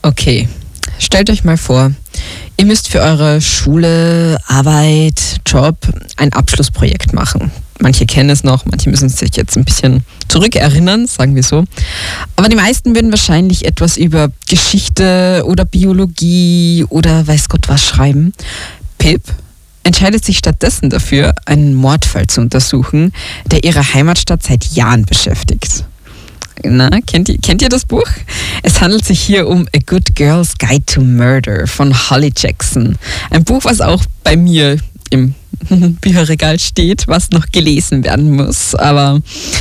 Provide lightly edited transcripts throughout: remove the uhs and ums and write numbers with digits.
Okay, stellt euch mal vor, ihr müsst für eure Schule, Arbeit, Job ein Abschlussprojekt machen. Manche kennen es noch, manche müssen sich jetzt ein bisschen zurückerinnern, sagen wir so. Aber die meisten würden wahrscheinlich etwas über Geschichte oder Biologie oder weiß Gott was schreiben. Pip entscheidet sich stattdessen dafür, einen Mordfall zu untersuchen, der ihre Heimatstadt seit Jahren beschäftigt. Na, kennt ihr das Buch? Es handelt sich hier um A Good Girl's Guide to Murder von Holly Jackson. Ein Buch, was auch bei mir im Bücherregal steht, was noch gelesen werden muss. Aber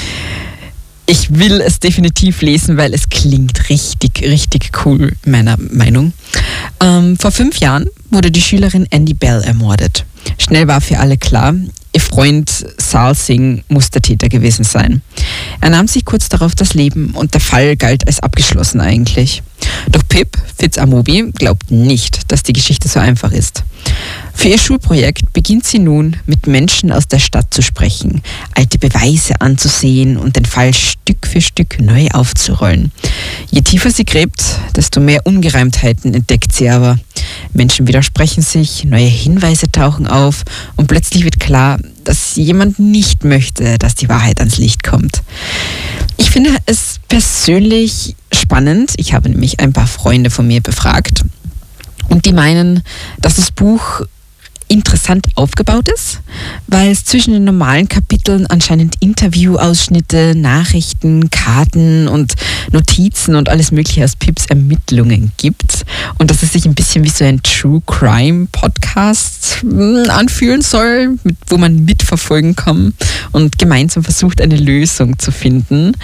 ich will es definitiv lesen, weil es klingt richtig, richtig cool, meiner Meinung. Vor 5 Jahren wurde die Schülerin Andy Bell ermordet. Schnell war für alle klar, ihr Freund Sal Singh muss der Täter gewesen sein. Er nahm sich kurz darauf das Leben und der Fall galt als abgeschlossen eigentlich. Doch Pip Fitz-Amobi glaubt nicht, dass die Geschichte so einfach ist. Für ihr Schulprojekt beginnt sie nun, mit Menschen aus der Stadt zu sprechen, alte Beweise anzusehen und den Fall Stück für Stück neu aufzurollen. Je tiefer sie gräbt, desto mehr Ungereimtheiten entdeckt sie aber. Menschen widersprechen sich, neue Hinweise tauchen auf und plötzlich wird klar, dass jemand nicht möchte, dass die Wahrheit ans Licht kommt. Ich finde es persönlich spannend. Ich habe nämlich ein paar Freunde von mir befragt und die meinen, dass das Buch interessant aufgebaut ist, weil es zwischen den normalen Kapiteln anscheinend Interviewausschnitte, Nachrichten, Karten und Notizen und alles mögliche aus Pips Ermittlungen gibt und dass es sich ein bisschen wie so ein True Crime Podcast anfühlen soll, wo man mitverfolgen kann und gemeinsam versucht, eine Lösung zu finden.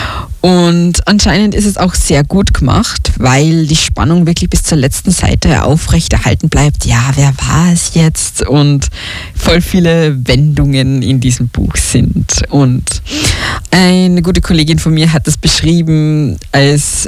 Und anscheinend ist es auch sehr gut gemacht, weil die Spannung wirklich bis zur letzten Seite aufrechterhalten bleibt. Ja, wer war es jetzt? Und voll viele Wendungen in diesem Buch sind. Und eine gute Kollegin von mir hat das beschrieben als,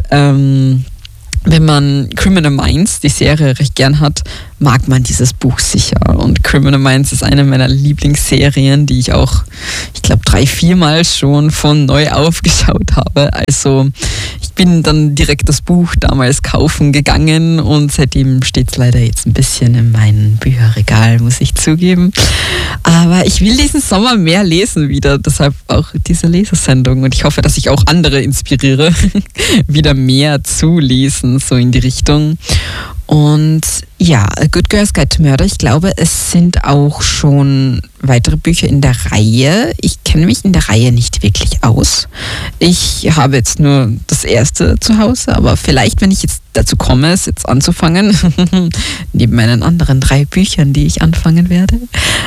wenn man Criminal Minds, die Serie, recht gern hat, mag man dieses Buch sicher. Und Criminal Minds ist eine meiner Lieblingsserien, die ich auch, ich glaube, 3-4 Mal schon von neu aufgeschaut habe. Also ich bin dann direkt das Buch damals kaufen gegangen und seitdem steht es leider jetzt ein bisschen in meinem Bücherregal, muss ich zugeben. Aber ich will diesen Sommer mehr lesen wieder, deshalb auch diese Lesersendung. Und ich hoffe, dass ich auch andere inspiriere, wieder mehr zu lesen, so in die Richtung. Und ja, A Good Girl's Guide to Murder, ich glaube, es sind auch schon weitere Bücher in der Reihe. Ich kenne mich in der Reihe nicht wirklich aus. Ich habe jetzt nur das erste zu Hause, aber vielleicht, wenn ich jetzt dazu komme, es jetzt anzufangen, neben meinen anderen 3 Büchern, die ich anfangen werde,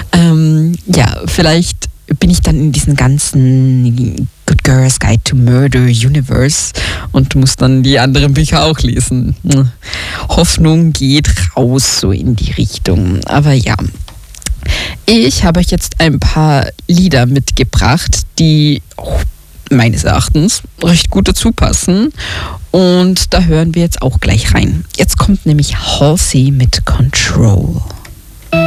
ja, vielleicht bin ich dann in diesen ganzen Good Girl's Guide to Murder Universe und muss dann die anderen Bücher auch lesen. Hoffnung geht raus, so in die Richtung. Aber ja, ich habe euch jetzt ein paar Lieder mitgebracht, die meines Erachtens recht gut dazu passen. Und da hören wir jetzt auch gleich rein. Jetzt kommt nämlich Halsey mit Control.